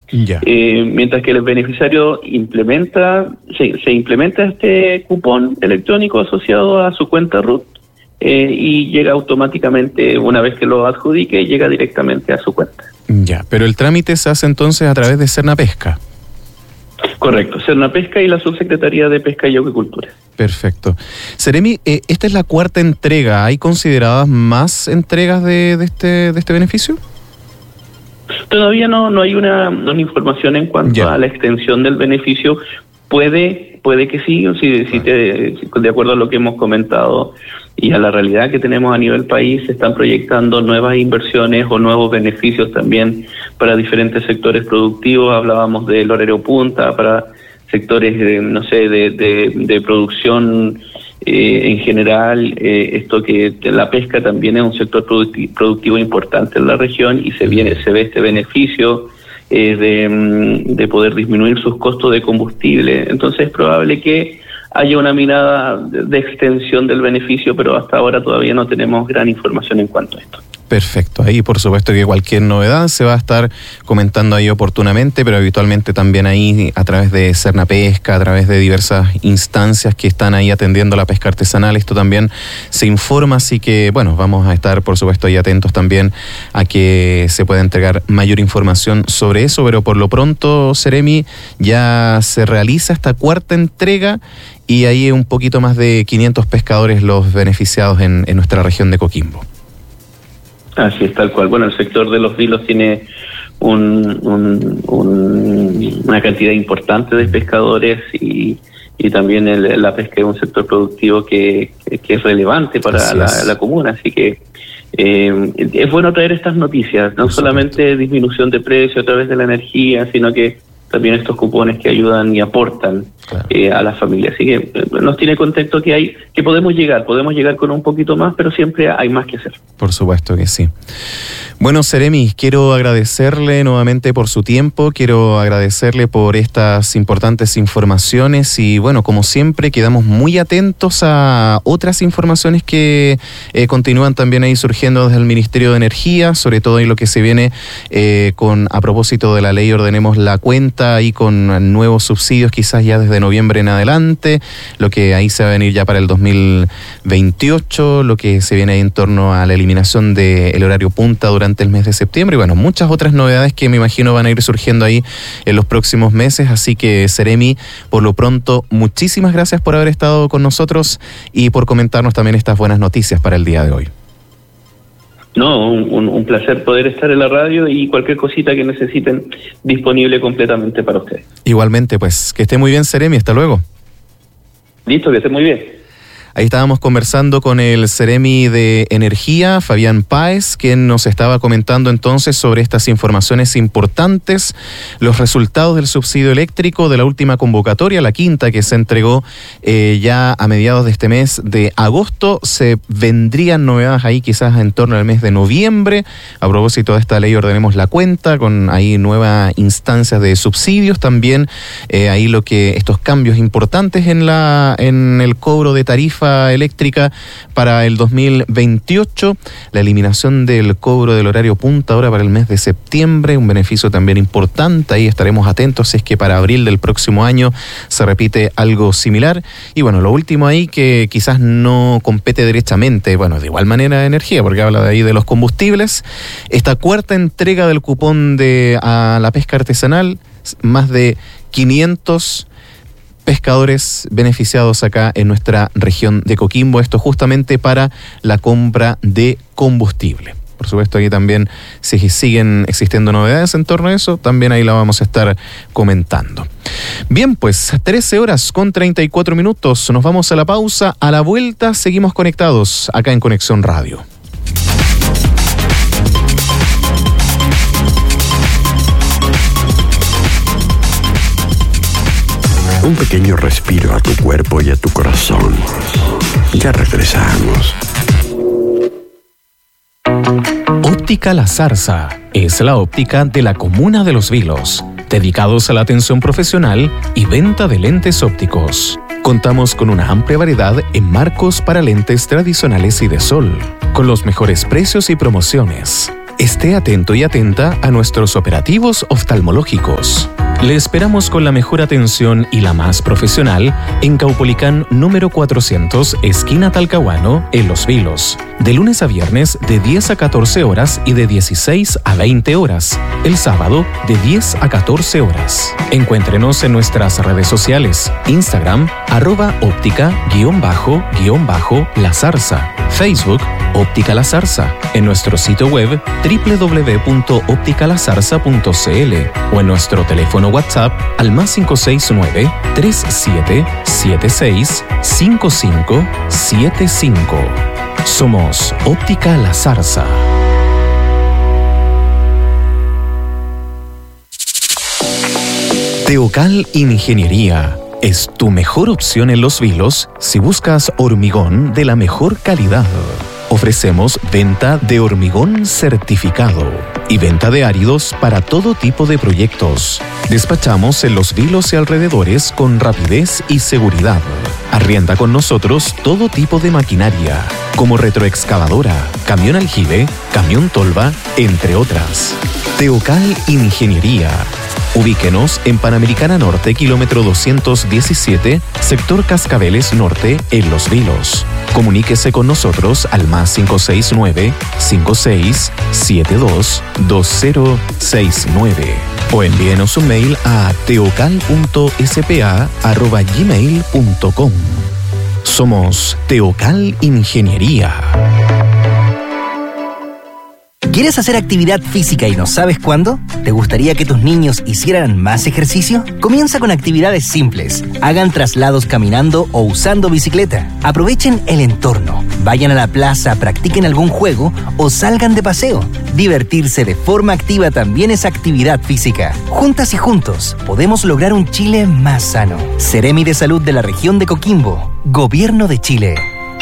Ya. Mientras que el beneficiario se implementa este cupón electrónico asociado a su cuenta RUT y llega automáticamente, una vez que lo adjudique, llega directamente a su cuenta. Ya, pero el trámite se hace entonces a través de Sernapesca. Correcto, Sernapesca y la Subsecretaría de Pesca y Acuicultura. Perfecto. Seremi, esta es la cuarta entrega. ¿Hay consideradas más entregas de este beneficio? Todavía no hay una información en cuanto a la extensión del beneficio. Puede que sí, de acuerdo a lo que hemos comentado y a la realidad que tenemos a nivel país, se están proyectando nuevas inversiones o nuevos beneficios también para diferentes sectores productivos. Hablábamos del horario punta, para sectores, de producción en general, esto que la pesca también es un sector productivo importante en la región y se ve este beneficio de poder disminuir sus costos de combustible. Entonces es probable que haya una mirada de extensión del beneficio, pero hasta ahora todavía no tenemos gran información en cuanto a esto. Perfecto, ahí por supuesto que cualquier novedad se va a estar comentando ahí oportunamente, pero habitualmente también ahí a través de Sernapesca, a través de diversas instancias que están ahí atendiendo la pesca artesanal, esto también se informa, así que bueno, vamos a estar por supuesto ahí atentos también a que se pueda entregar mayor información sobre eso, pero por lo pronto, Seremi, ya se realiza esta cuarta entrega y ahí un poquito más de 500 pescadores los beneficiados en nuestra región de Coquimbo. Así es, tal cual. Bueno, el sector de los vilos tiene una cantidad importante de pescadores y también la pesca es un sector productivo que es relevante para la comuna, así que es bueno traer estas noticias, no solamente disminución de precio a través de la energía, sino que también estos cupones que ayudan y aportan a las familias. Así que nos tiene contento que podemos llegar con un poquito más, pero siempre hay más que hacer. Por supuesto que sí. Bueno, Seremi, quiero agradecerle nuevamente por su tiempo, quiero agradecerle por estas importantes informaciones y bueno, como siempre, quedamos muy atentos a otras informaciones que continúan también ahí surgiendo desde el Ministerio de Energía, sobre todo en lo que se viene a propósito de la ley Ordenemos la Cuenta, ahí con nuevos subsidios quizás ya desde noviembre en adelante, lo que ahí se va a venir ya para el 2028, lo que se viene ahí en torno a la eliminación del horario punta durante el mes de septiembre y bueno, muchas otras novedades que me imagino van a ir surgiendo ahí en los próximos meses, así que Seremi, por lo pronto, muchísimas gracias por haber estado con nosotros y por comentarnos también estas buenas noticias para el día de hoy. No, un placer poder estar en la radio y cualquier cosita que necesiten disponible completamente para ustedes. Igualmente, pues, que esté muy bien, Seremi, hasta luego. Listo, que esté muy bien. Ahí estábamos conversando con el Seremi de Energía, Fabián Páez, quien nos estaba comentando entonces sobre estas informaciones importantes, los resultados del subsidio eléctrico de la última convocatoria, la quinta que se entregó ya a mediados de este mes de agosto. Se vendrían novedades ahí quizás en torno al mes de noviembre, a propósito de esta ley Ordenemos la Cuenta, con ahí nuevas instancias de subsidios, también ahí estos cambios importantes en el cobro de tarifa eléctrica para el 2028, la eliminación del cobro del horario punta ahora para el mes de septiembre, un beneficio también importante, ahí estaremos atentos si es que para abril del próximo año se repite algo similar. Y bueno, lo último ahí que quizás no compete derechamente, bueno, de igual manera de energía, porque habla de ahí de los combustibles, esta cuarta entrega del cupón a la pesca artesanal, más de 500 pescadores beneficiados acá en nuestra región de Coquimbo, esto justamente para la compra de combustible. Por supuesto, aquí también, si siguen existiendo novedades en torno a eso, también ahí la vamos a estar comentando. Bien, pues 13:34. Nos vamos a la pausa. A la vuelta seguimos conectados acá en Conexión Radio. Un pequeño respiro a tu cuerpo y a tu corazón. Ya regresamos. Óptica La Zarza es la óptica de la comuna de Los Vilos, dedicados a la atención profesional y venta de lentes ópticos. Contamos con una amplia variedad en marcos para lentes tradicionales y de sol, con los mejores precios y promociones. Esté atento y atenta a nuestros operativos oftalmológicos. Le esperamos con la mejor atención y la más profesional en Caupolicán número 400, esquina Talcahuano, en Los Vilos. De lunes a viernes de 10 a 14 horas y de 16 a 20 horas. El sábado de 10 a 14 horas. Encuéntrenos en nuestras redes sociales. Instagram, @óptica_La Zarza. Facebook, Óptica La Zarza. En nuestro sitio web www.opticalazarza.cl o en nuestro teléfono WhatsApp al +569 3776 5575. Somos Óptica La Zarza. Teocal Ingeniería es tu mejor opción en Los Vilos si buscas hormigón de la mejor calidad. Ofrecemos venta de hormigón certificado y venta de áridos para todo tipo de proyectos. Despachamos en Los Vilos y alrededores con rapidez y seguridad. Arrienda con nosotros todo tipo de maquinaria, como retroexcavadora, camión aljibe, camión tolva, entre otras. Teocal Ingeniería. Ubíquenos en Panamericana Norte, kilómetro 217, sector Cascabeles Norte, en Los Vilos. Comuníquese con nosotros al +569 5672 2069 o envíenos un mail a teocal.spa@gmail.com. Somos Teocal Ingeniería. ¿Quieres hacer actividad física y no sabes cuándo? ¿Te gustaría que tus niños hicieran más ejercicio? Comienza con actividades simples. Hagan traslados caminando o usando bicicleta. Aprovechen el entorno. Vayan a la plaza, practiquen algún juego o salgan de paseo. Divertirse de forma activa también es actividad física. Juntas y juntos, podemos lograr un Chile más sano. Seremi de Salud de la región de Coquimbo. Gobierno de Chile.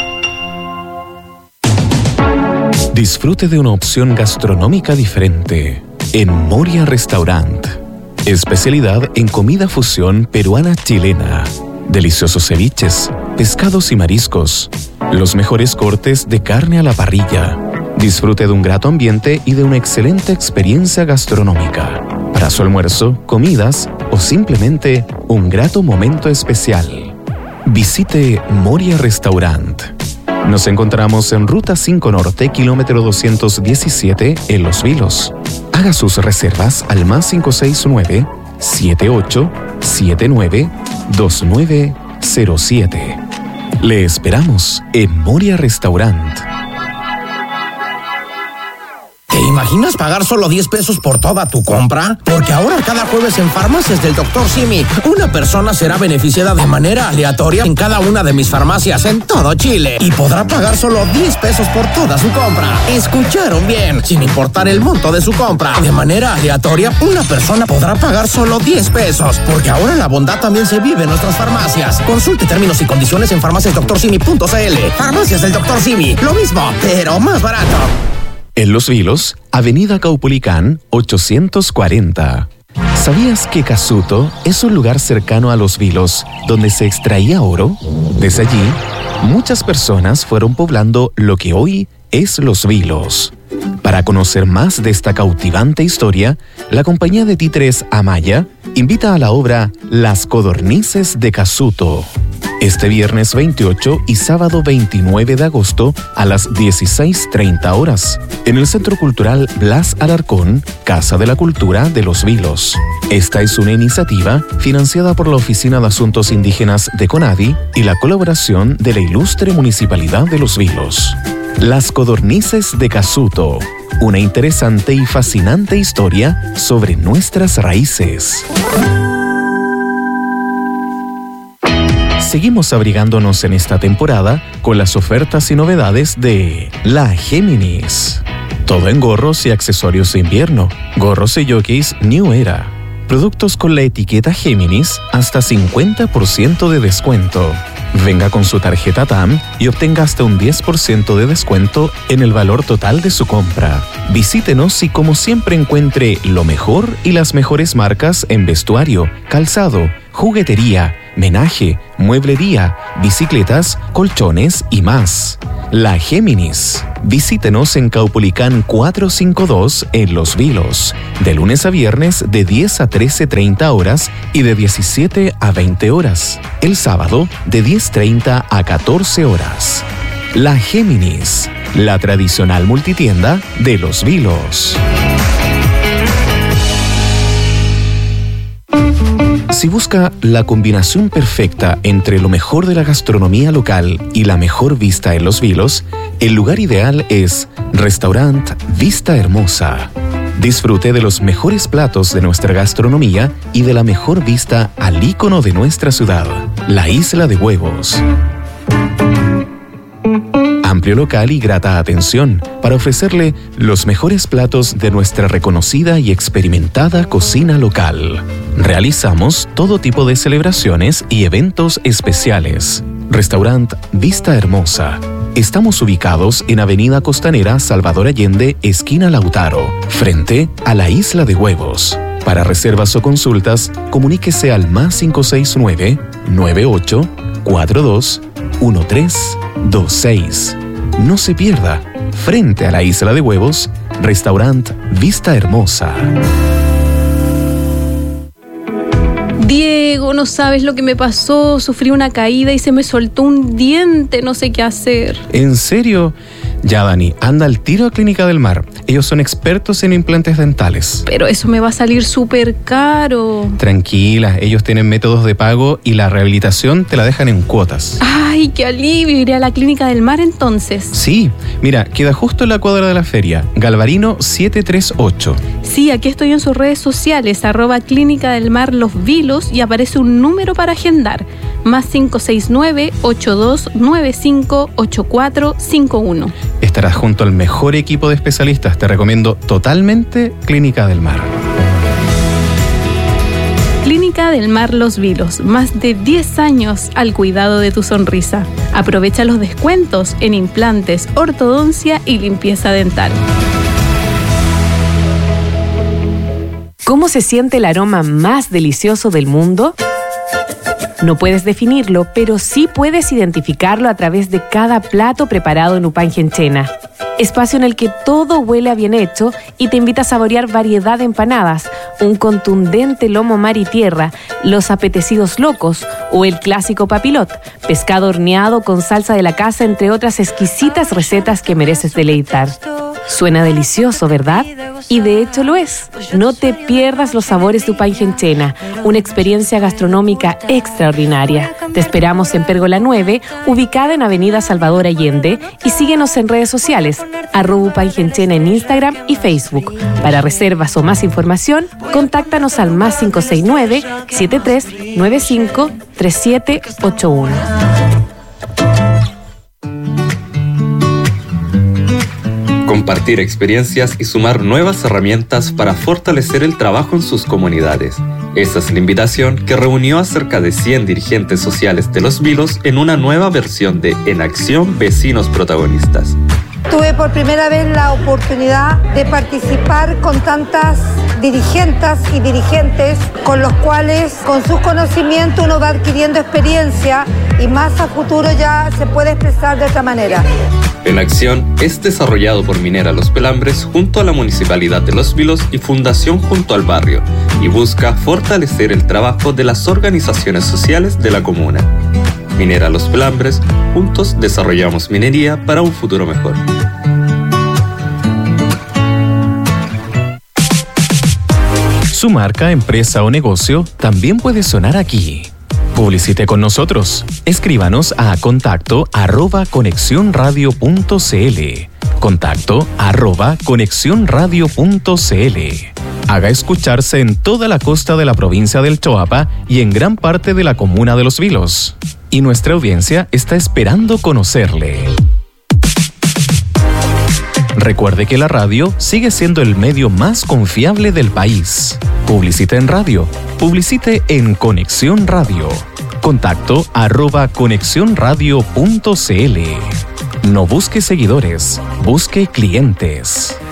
Disfrute de una opción gastronómica diferente en Moria Restaurant. Especialidad en comida fusión peruana-chilena. Deliciosos ceviches, pescados y mariscos. Los mejores cortes de carne a la parrilla. Disfrute de un grato ambiente y de una excelente experiencia gastronómica. Para su almuerzo, comidas o simplemente un grato momento especial. Visite Moria Restaurant. Nos encontramos en Ruta 5 Norte, kilómetro 217, en Los Vilos. Haga sus reservas al +569 7879 2907. Le esperamos en Moria Restaurant. ¿Te imaginas pagar solo 10 pesos por toda tu compra? Porque ahora cada jueves en Farmacias del Dr. Simi, una persona será beneficiada de manera aleatoria en cada una de mis farmacias en todo Chile y podrá pagar solo 10 pesos por toda su compra. ¿Escucharon bien? Sin importar el monto de su compra, de manera aleatoria, una persona podrá pagar solo 10 pesos, porque ahora la bondad también se vive en nuestras farmacias. Consulte términos y condiciones en farmaciasdoctorsimi.cl. Farmacias del Dr. Simi, lo mismo, pero más barato. En Los Vilos, Avenida Caupolicán 840. ¿Sabías que Casuto es un lugar cercano a Los Vilos donde se extraía oro? Desde allí, muchas personas fueron poblando lo que hoy es Los Vilos. Para conocer más de esta cautivante historia, la compañía de títeres Amaya invita a la obra Las Codornices de Casuto. Este viernes 28 y sábado 29 de agosto a las 16:30 horas, en el Centro Cultural Blas Alarcón, Casa de la Cultura de Los Vilos. Esta es una iniciativa financiada por la Oficina de Asuntos Indígenas de CONADI y la colaboración de la Ilustre Municipalidad de Los Vilos. Las Codornices de Casuto, una interesante y fascinante historia sobre nuestras raíces. Seguimos abrigándonos en esta temporada con las ofertas y novedades de La Géminis. Todo en gorros y accesorios de invierno. Gorros y jockeys New Era. Productos con la etiqueta Géminis hasta 50% de descuento. Venga con su tarjeta TAM y obtenga hasta un 10% de descuento en el valor total de su compra. Visítenos y como siempre encuentre lo mejor y las mejores marcas en vestuario, calzado, juguetería, menaje, mueblería, bicicletas, colchones y más. La Géminis. Visítenos en Caupolicán 452 en Los Vilos, de lunes a viernes de 10 a 13:30 horas y de 17 a 20 horas. El sábado de 10:30 a 14 horas. La Géminis, la tradicional multitienda de Los Vilos. Si busca la combinación perfecta entre lo mejor de la gastronomía local y la mejor vista en Los Vilos, el lugar ideal es Restaurant Vista Hermosa. Disfrute de los mejores platos de nuestra gastronomía y de la mejor vista al ícono de nuestra ciudad, la Isla de Huevos. Amplio local y grata atención para ofrecerle los mejores platos de nuestra reconocida y experimentada cocina local. Realizamos todo tipo de celebraciones y eventos especiales. Restaurant Vista Hermosa. Estamos ubicados en Avenida Costanera Salvador Allende, esquina Lautaro, frente a la Isla de Huevos. Para reservas o consultas, comuníquese al +569 98 42 1326. No se pierda, frente a la Isla de Huevos, Restaurant Vista Hermosa. Diego, no sabes lo que me pasó. Sufrí una caída y se me soltó un diente. No sé qué hacer. ¿En serio? Ya, Dani, anda al tiro a Clínica del Mar. Ellos son expertos en implantes dentales. Pero eso me va a salir súper caro. Tranquila, ellos tienen métodos de pago y la rehabilitación te la dejan en cuotas. ¡Ay, qué alivio! Iré a la Clínica del Mar entonces. Sí, mira, queda justo en la cuadra de la feria, Galvarino 738. Sí, aquí estoy en sus redes sociales, @Clínica del Mar Los Vilos, y aparece un número para agendar, +569 8295 8451. Estarás junto al mejor equipo de especialistas. Te recomiendo totalmente Clínica del Mar. Clínica del Mar Los Vilos, más de 10 años al cuidado de tu sonrisa. Aprovecha los descuentos en implantes, ortodoncia y limpieza dental. ¿Cómo se siente el aroma más delicioso del mundo? No puedes definirlo, pero sí puedes identificarlo a través de cada plato preparado en Upangenchena. Espacio en el que todo huele a bien hecho y te invita a saborear variedad de empanadas, un contundente lomo mar y tierra, los apetecidos locos o el clásico papilot, pescado horneado con salsa de la casa, entre otras exquisitas recetas que mereces deleitar. Suena delicioso, ¿verdad? Y de hecho lo es. No te pierdas los sabores de Upangenchena, una experiencia gastronómica extraordinaria. Te esperamos en Pérgola 9, ubicada en Avenida Salvador Allende, y síguenos en redes sociales, @Upangenchena en Instagram y Facebook. Para reservas o más información, contáctanos al +569 7395 3781. Compartir experiencias y sumar nuevas herramientas para fortalecer el trabajo en sus comunidades. Esa es la invitación que reunió a cerca de 100 dirigentes sociales de Los Vilos en una nueva versión de En Acción Vecinos Protagonistas. Tuve por primera vez la oportunidad de participar con tantas dirigentes y dirigentes con los cuales, con sus conocimientos, uno va adquiriendo experiencia y más a futuro ya se puede expresar de otra manera. En Acción es desarrollado por Minera Los Pelambres junto a la Municipalidad de Los Vilos y Fundación Junto al Barrio, y busca fortalecer el trabajo de las organizaciones sociales de la comuna. Minera Los Pelambres, juntos desarrollamos minería para un futuro mejor. Su marca, empresa o negocio también puede sonar aquí. Publicite con nosotros. Escríbanos a contacto@conexionradio.cl. contacto@conexionradio.cl. Haga escucharse en toda la costa de la provincia del Choapa y en gran parte de la comuna de Los Vilos. Y nuestra audiencia está esperando conocerle. Recuerde que la radio sigue siendo el medio más confiable del país. Publicite en radio. Publicite en Conexión Radio. Contacto @conexionradio.cl. No busque seguidores, busque clientes.